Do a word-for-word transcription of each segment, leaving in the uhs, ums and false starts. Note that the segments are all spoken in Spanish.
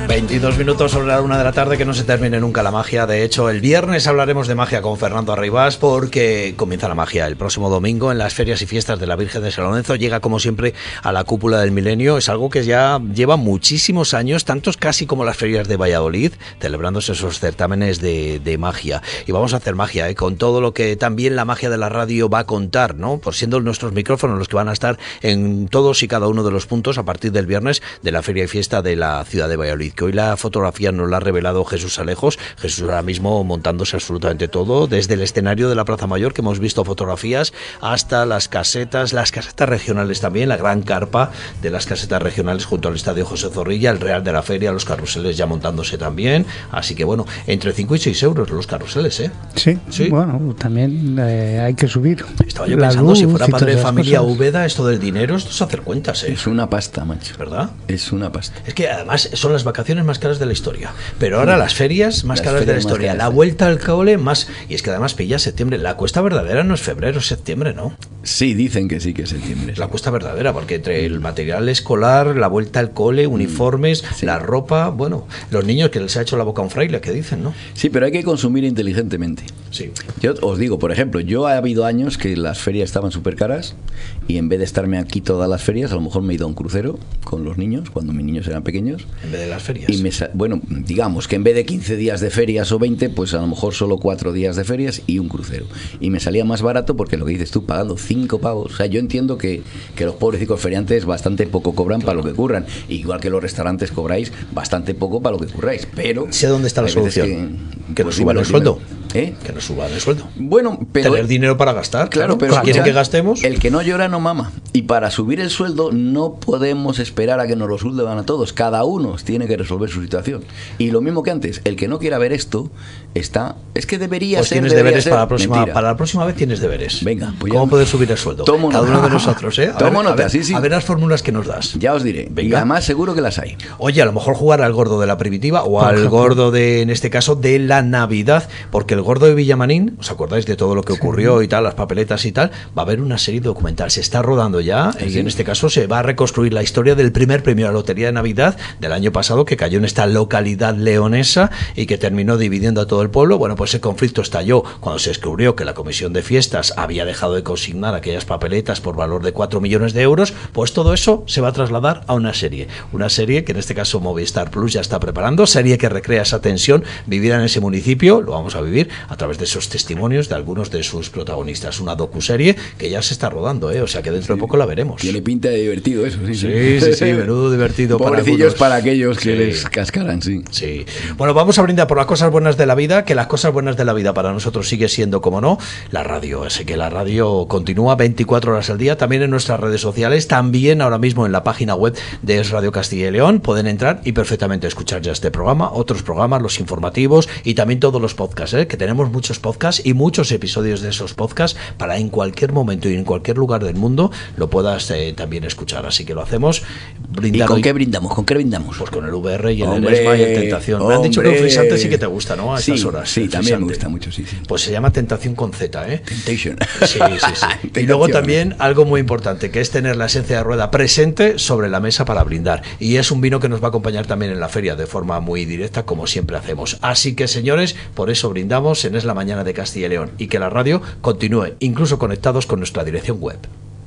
veintidós minutos sobre la una de la tarde, que no se termine nunca la magia. De hecho, el viernes hablaremos de magia con Fernando Arribas, porque comienza la magia el próximo domingo en las ferias y fiestas de la Virgen de San Lorenzo. Llega, como siempre, a la cúpula del milenio. Es algo que ya lleva muchísimos años, tantos casi como las ferias de Valladolid, celebrándose esos certámenes de, de magia. Y vamos a hacer magia, ¿eh? Con todo lo que también la magia de la radio va a contar, ¿no? Por siendo nuestros micrófonos los que van a estar en todos y cada uno de los puntos a partir del viernes de la feria y fiesta de la ciudad de Valladolid, que hoy la fotografía nos la ha revelado Jesús Alejos. Jesús ahora mismo montándose absolutamente todo, desde el escenario de la Plaza Mayor, que hemos visto fotografías, hasta las casetas, las casetas regionales también, la gran carpa de las casetas regionales junto al Estadio José Zorrilla, el Real de la Feria, los carruseles ya montándose también. Así que bueno, entre cinco y seis euros los carruseles, ¿eh? Sí, sí. Bueno, también eh, hay que subir. Estaba yo pensando, si fuera padre de familia Úbeda, esto del dinero, esto es hacer cuentas, ¿eh? Es una pasta, macho. ¿Verdad? Es una pasta. Es que además son las vacaciones más caras de la historia. Pero ahora las ferias más las caras ferias de la historia. La vuelta al cole más... Y es que además pilla septiembre. La cuesta verdadera no es febrero, es septiembre, ¿no? Sí, dicen que sí, que es septiembre. La cuesta verdadera, porque entre el material escolar, la vuelta al cole, uniformes, sí, la ropa... Bueno, los niños que les ha hecho la boca a un fraile, que dicen, ¿no? Sí, pero hay que consumir inteligentemente. Sí. Yo os digo, por ejemplo, yo ha habido años que las ferias estaban súper caras y en vez de estarme aquí todas las ferias, a lo mejor me he ido a un crucero con los niños, cuando mis niños eran pequeños. En vez de las ferias. Y me sa- bueno, digamos que en vez de quince días de ferias o veinte, pues a lo mejor solo cuatro días de ferias y un crucero. Y me salía más barato porque lo que dices tú, pagando cinco pavos. O sea, yo entiendo que, que los pobrecitos feriantes bastante poco cobran, claro, para lo que curran. Igual que los restaurantes cobráis bastante poco para lo que curráis. Pero sé dónde está la solución. Que, que pues nos suban el sueldo. ¿Eh? Que nos suban el sueldo. Bueno, pero tener dinero para gastar. Claro, claro, pero si quieren que gastemos. El que no llora no mama. Y para subir el sueldo no podemos esperar a que nos lo suban a todos. Cada uno tiene que resolver su situación. Y lo mismo que antes, el que no quiera ver esto está. Es que debería pues ser. Tienes debería deberes ser. para la próxima. Mentira. Para la próxima vez tienes deberes. Venga, pues ¿cómo ya... poder subir el sueldo? Tomo Cada nota. uno de nosotros, ¿eh? A Tomo ver, nota, a ver, sí, sí. A ver las fórmulas que nos das. Ya os diré. Venga. Y además seguro que las hay. Oye, a lo mejor jugar al gordo de la primitiva o por al ejemplo. gordo de, en este caso, de la Navidad, porque el gordo de Villamanín, ¿os acordáis de todo lo que ocurrió sí. y tal, las papeletas y tal? Va a haber una serie documental, se está rodando ya, sí. y en este caso se va a reconstruir la historia del primer premio a la Lotería de Navidad del año pasado, que cayó en esta localidad leonesa y que terminó dividiendo a todo el pueblo. Bueno, pues ese conflicto estalló cuando se descubrió que la Comisión de Fiestas había dejado de consignar aquellas papeletas por valor de cuatro millones de euros. Pues todo eso se va a trasladar a una serie, una serie que en este caso Movistar Plus ya está preparando, serie que recrea esa tensión vivida en ese municipio. Lo vamos a vivir a través de esos testimonios de algunos de sus protagonistas, una docuserie que ya se está rodando, ¿eh? O sea que dentro sí. de poco la veremos. Tiene pinta de divertido eso, sí, sí, sí, sí, sí menudo divertido. Pobrecillos para, para aquellos que sí. les cascaran, sí. Sí. Bueno, vamos a brindar por las cosas buenas de la vida, que las cosas buenas de la vida para nosotros sigue siendo, como no, la radio. Así que la radio continúa veinticuatro horas al día, también en nuestras redes sociales, también ahora mismo en la página web de Es Radio Castilla y León. Pueden entrar y perfectamente escuchar ya este programa, otros programas, los informativos y también todos los podcasts, ¿eh? Que tenemos muchos podcasts y muchos episodios de esos podcasts para en cualquier momento y en cualquier lugar del mundo lo puedas eh, también escuchar. Así que lo hacemos. ¿Y con hoy. qué brindamos? ¿Con qué brindamos? Pues con el V R y el hombre, Enesma y el Tentación. Hombre. Me han dicho que el frisante sí que te gusta, ¿no? A sí, estas horas. Sí, también me gusta mucho, sí, sí. Pues se llama Tentación con Z, ¿eh? Temptation. Sí, sí, sí. Y luego también algo muy importante, que es tener la esencia de rueda presente sobre la mesa para brindar. Y es un vino que nos va a acompañar también en la feria de forma muy directa, como siempre hacemos. Así que, señores, por eso brindamos en Es la Mañana de Castilla y León y que la radio continúe, incluso conectados con nuestra dirección web.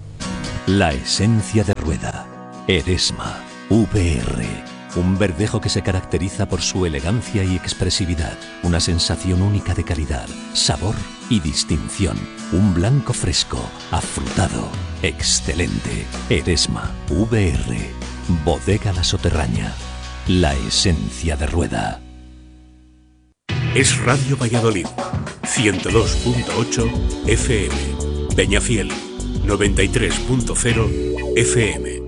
La esencia de rueda. Eresma. V R. Un verdejo que se caracteriza por su elegancia y expresividad. Una sensación única de calidad, sabor y distinción. Un blanco fresco, afrutado, excelente. Eresma. V R. Bodega La Soterraña. La esencia de rueda. Es Radio Valladolid. ciento dos punto ocho F M. Peñafiel. noventa y tres punto cero F M.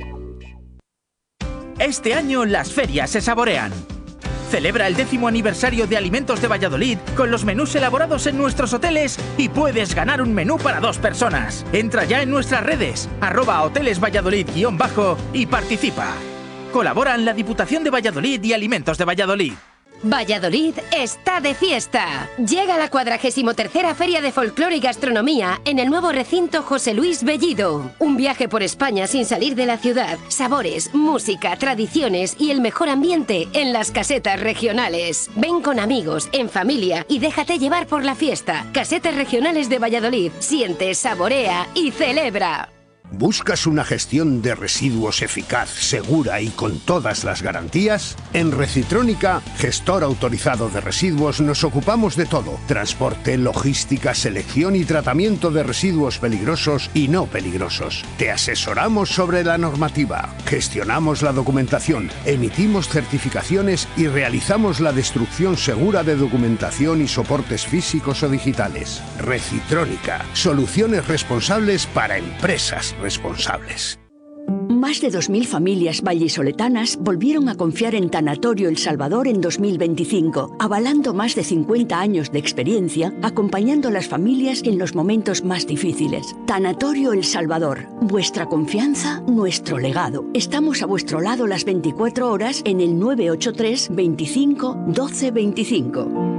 Este año las ferias se saborean. Celebra el décimo aniversario de Alimentos de Valladolid con los menús elaborados en nuestros hoteles y puedes ganar un menú para dos personas. Entra ya en nuestras redes, arroba hoteles Valladolid guión bajo y participa. Colaboran la Diputación de Valladolid y Alimentos de Valladolid. Valladolid está de fiesta. Llega la cuadragésimo tercera Feria de Folclore y Gastronomía en el nuevo recinto José Luis Bellido. Un viaje por España sin salir de la ciudad. Sabores, música, tradiciones y el mejor ambiente en las casetas regionales. Ven con amigos, en familia y déjate llevar por la fiesta. Casetas regionales de Valladolid. Siente, saborea y celebra. ¿Buscas una gestión de residuos eficaz, segura y con todas las garantías? En Recitrónica, gestor autorizado de residuos, nos ocupamos de todo. Transporte, logística, selección y tratamiento de residuos peligrosos y no peligrosos. Te asesoramos sobre la normativa, gestionamos la documentación, emitimos certificaciones y realizamos la destrucción segura de documentación y soportes físicos o digitales. Recitrónica, soluciones responsables para empresas responsables. Más de dos mil familias vallisoletanas volvieron a confiar en Tanatorio El Salvador en dos mil veinticinco, avalando más de cincuenta años de experiencia, acompañando a las familias en los momentos más difíciles. Tanatorio El Salvador, vuestra confianza, nuestro legado. Estamos a vuestro lado las veinticuatro horas en el nueve ocho tres, veinticinco, doce veinticinco.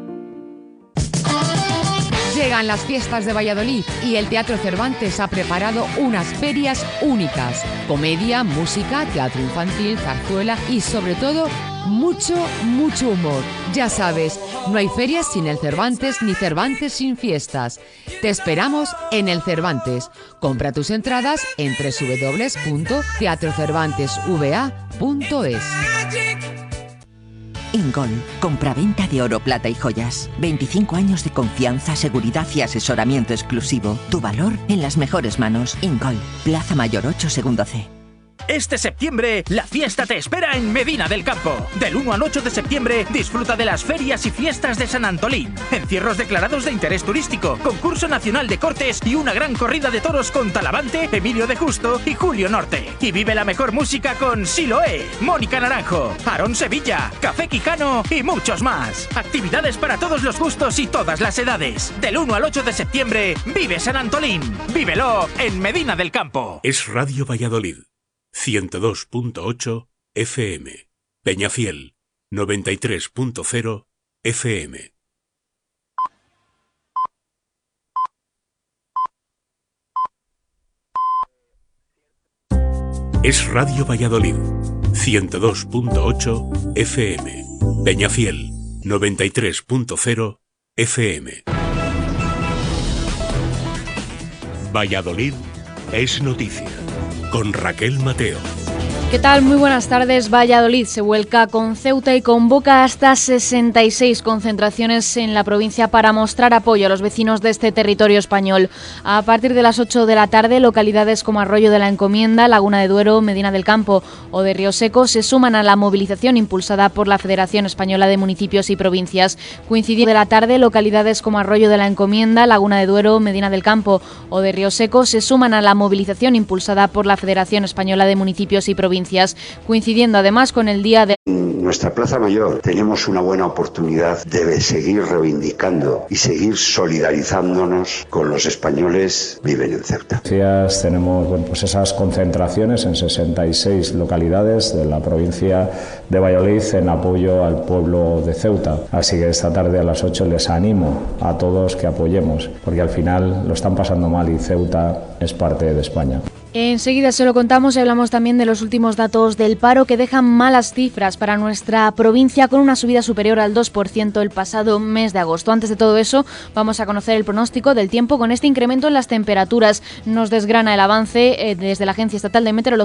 Llegan las fiestas de Valladolid y el Teatro Cervantes ha preparado unas ferias únicas. Comedia, música, teatro infantil, zarzuela y sobre todo mucho, mucho humor. Ya sabes, no hay ferias sin el Cervantes ni Cervantes sin fiestas. Te esperamos en el Cervantes. Compra tus entradas en doble u doble u doble u punto teatro cervantes v a punto es. Ingol, compraventa de oro, plata y joyas. veinticinco años de confianza, seguridad y asesoramiento exclusivo. Tu valor en las mejores manos. Ingol, Plaza Mayor ocho, segundo C. Este septiembre, la fiesta te espera en Medina del Campo. Del uno al ocho de septiembre, disfruta de las ferias y fiestas de San Antolín. Encierros declarados de interés turístico, concurso nacional de cortes y una gran corrida de toros con Talavante, Emilio de Justo y Julio Norte. Y vive la mejor música con Siloé, Mónica Naranjo, Aarón Sevilla, Café Quijano y muchos más. Actividades para todos los gustos y todas las edades. Del uno al ocho de septiembre, vive San Antolín. Vívelo en Medina del Campo. Es Radio Valladolid. ciento dos punto ocho F M. Peñafiel, noventa y tres punto cero F M. Es Radio Valladolid, ciento dos punto ocho F M. Peñafiel, noventa y tres punto cero F M. Valladolid es noticia. Con Raquel Mateo. ¿Qué tal? Muy buenas tardes. Valladolid se vuelca con Ceuta y convoca hasta sesenta y seis concentraciones en la provincia para mostrar apoyo a los vecinos de este territorio español. A partir de las ocho de la tarde, localidades como Arroyo de la Encomienda, Laguna de Duero, Medina del Campo o de Río Seco se suman a la movilización impulsada por la Federación Española de Municipios y Provincias. Coincidiendo de la tarde, localidades como Arroyo de la Encomienda, Laguna de Duero, Medina del Campo o de Río Seco se suman a la movilización impulsada por la Federación Española de Municipios y Provincias. Coincidiendo además con el día de... En nuestra Plaza Mayor tenemos una buena oportunidad de seguir reivindicando y seguir solidarizándonos con los españoles que viven en Ceuta. Tenemos bueno, pues esas concentraciones en sesenta y seis localidades de la provincia de Valladolid en apoyo al pueblo de Ceuta. Así que esta tarde a las ocho les animo a todos que apoyemos, porque al final lo están pasando mal y Ceuta es parte de España. Enseguida se lo contamos y hablamos también de los últimos datos del paro que dejan malas cifras para nuestra provincia con una subida superior al dos por ciento el pasado mes de agosto. Antes de todo eso vamos a conocer el pronóstico del tiempo con este incremento en las temperaturas. Nos desgrana el avance eh, desde la Agencia Estatal de Meteorología.